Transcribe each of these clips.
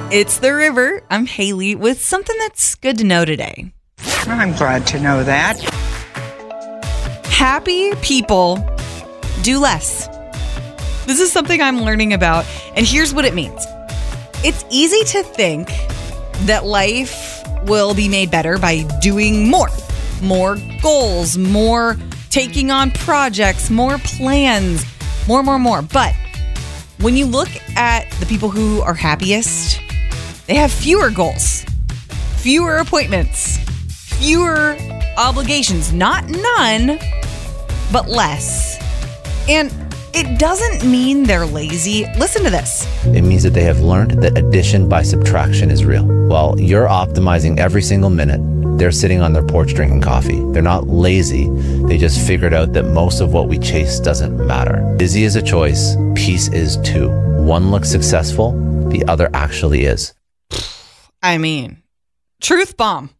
It's The River. I'm Haley with something that's good to know today. I'm glad to know that. Happy people do less. This is something I'm learning about, and here's what it means. It's easy to think that life will be made better by doing more goals, more taking on projects, more plans, more. But when you look at the people who are happiest, they have fewer goals, fewer appointments, fewer obligations, not none, but less. And it doesn't mean they're lazy. Listen to this. It means that they have learned that addition by subtraction is real. While you're optimizing every single minute, they're sitting on their porch drinking coffee. They're not lazy. They just figured out that most of what we chase doesn't matter. Busy is a choice. Peace is too. One looks successful. The other actually is. I mean, truth bomb.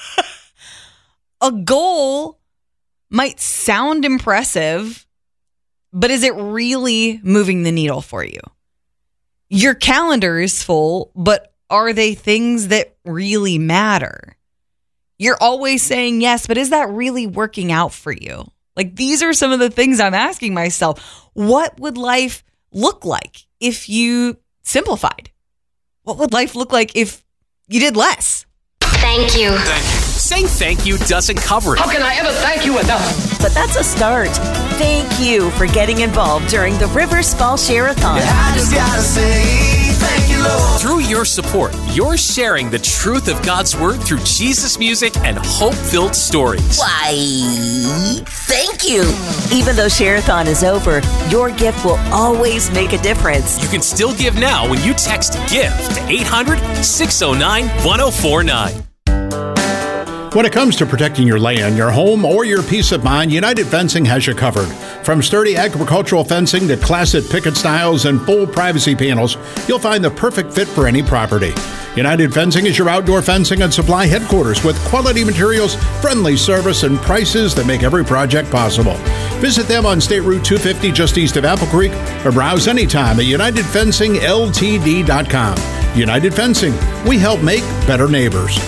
A goal might sound impressive, but is it really moving the needle for you? Your calendar is full, but are they things that really matter? You're always saying yes, but is that really working out for you? Like, these are some of the things I'm asking myself. What would life look like if you simplified? What would life look like if you did less? Thank you. Saying thank you doesn't cover it. How can I ever thank you enough? But that's a start. Thank you for getting involved during the Rivers Fall Share-a-thon. I just gotta say thank you, Lord. Through your support, you're sharing the truth of God's Word through Jesus music and hope-filled stories. Why, thank you. Even though Share-a-thon is over, your gift will always make a difference. You can still give now when you text GIVE to 800-609-1049. When it comes to protecting your land, your home, or your peace of mind, United Fencing has you covered. From sturdy agricultural fencing to classic picket styles and full privacy panels, you'll find the perfect fit for any property. United Fencing is your outdoor fencing and supply headquarters with quality materials, friendly service, and prices that make every project possible. Visit them on State Route 250 just east of Apple Creek or browse anytime at UnitedFencingLTD.com. United Fencing, we help make better neighbors.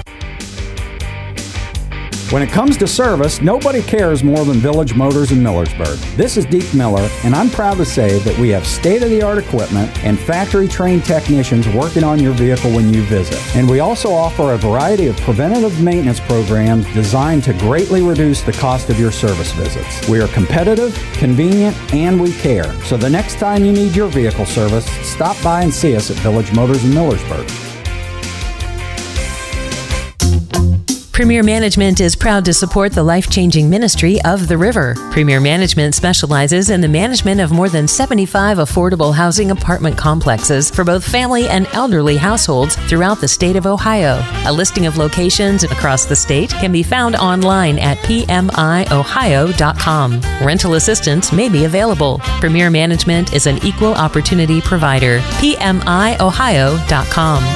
When it comes to service, nobody cares more than Village Motors in Millersburg. This is Deke Miller, and I'm proud to say that we have state-of-the-art equipment and factory-trained technicians working on your vehicle when you visit. And we also offer a variety of preventative maintenance programs designed to greatly reduce the cost of your service visits. We are competitive, convenient, and we care. So the next time you need your vehicle service, stop by and see us at Village Motors in Millersburg. Premier Management is proud to support the life-changing ministry of The River. Premier Management specializes in the management of more than 75 affordable housing apartment complexes for both family and elderly households throughout the state of Ohio. A listing of locations across the state can be found online at pmiohio.com. Rental assistance may be available. Premier Management is an equal opportunity provider. pmiohio.com.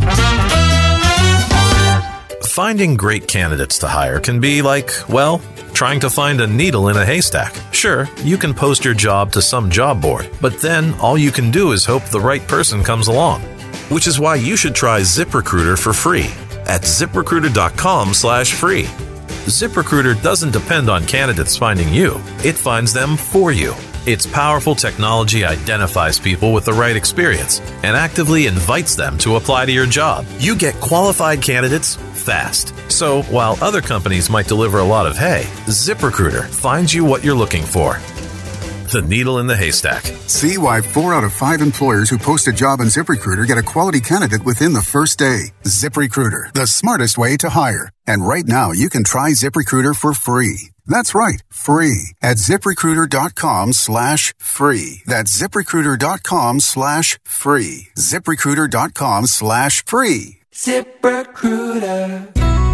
Finding great candidates to hire can be like, well, trying to find a needle in a haystack. Sure, you can post your job to some job board, but then all you can do is hope the right person comes along. Which is why you should try ZipRecruiter for free at ZipRecruiter.com/free. ZipRecruiter doesn't depend on candidates finding you. It finds them for you. Its powerful technology identifies people with the right experience and actively invites them to apply to your job. You get qualified candidates fast. So while other companies might deliver a lot of hay, ZipRecruiter finds you what you're looking for. The needle in the haystack. See why 4 out of 5 employers who post a job on ZipRecruiter get a quality candidate within the first day. ZipRecruiter, the smartest way to hire. And right now, you can try ZipRecruiter for free. That's right, free at ZipRecruiter.com/free. That's ZipRecruiter.com/free. ZipRecruiter.com/free. ZipRecruiter.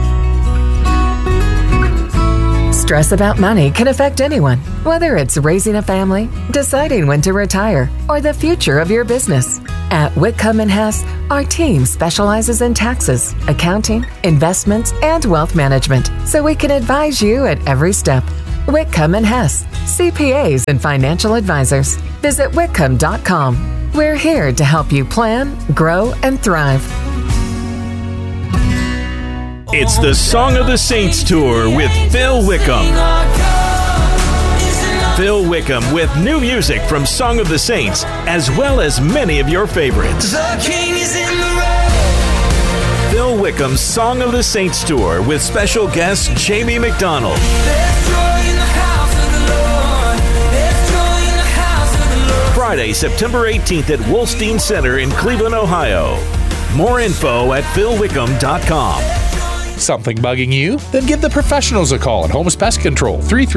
Stress about money can affect anyone, whether it's raising a family, deciding when to retire, or the future of your business. At Whitcomb & Hess, our team specializes in taxes, accounting, investments, and wealth management, so we can advise you at every step. Whitcomb & Hess, CPAs and financial advisors. Visit Whitcomb.com. We're here to help you plan, grow, and thrive. It's the Song of the Saints Tour with Phil Wickham. Phil Wickham with new music from Song of the Saints, as well as many of your favorites. The King is in the road. Phil Wickham's Song of the Saints Tour with special guest Jamie McDonald. Friday, September 18th at Wolstein Center in Cleveland, Ohio. More info at philwickham.com. Something bugging you? Then give the professionals a call at Holmes Pest Control,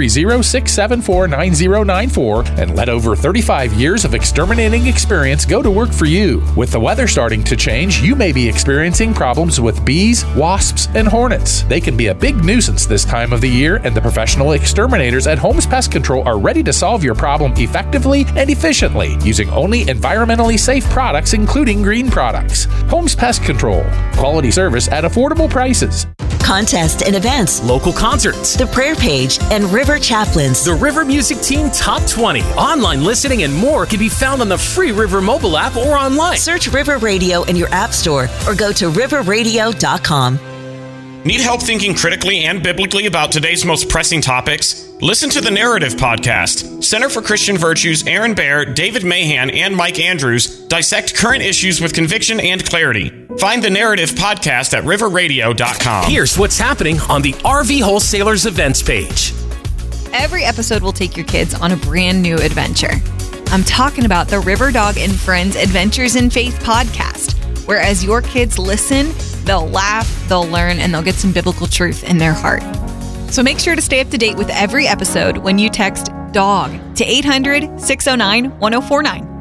330-674-9094, and let over 35 years of exterminating experience go to work for you. With the weather starting to change, you may be experiencing problems with bees, wasps, and hornets. They can be a big nuisance this time of the year, and the professional exterminators at Holmes Pest Control are ready to solve your problem effectively and efficiently, using only environmentally safe products, including green products. Holmes Pest Control. Quality service at affordable prices. Contests and events, local concerts, the prayer page, and River Chaplains. The River Music Team Top 20, online listening, and more can be found on the free River mobile app or online. Search River Radio in your app store or go to riverradio.com. Need help thinking critically and biblically about today's most pressing topics? Listen to the Narrative Podcast. Center for Christian Virtues' Aaron Baer, David Mahan, and Mike Andrews dissect current issues with conviction and clarity. Find the Narrative Podcast at riverradio.com. Here's what's happening on the RV Wholesalers events page. Every episode will take your kids on a brand new adventure. I'm talking about the River Dog and Friends Adventures in Faith podcast, where as your kids listen, they'll laugh, they'll learn, and they'll get some biblical truth in their heart. So make sure to stay up to date with every episode when you text DOG to 800-609-1049.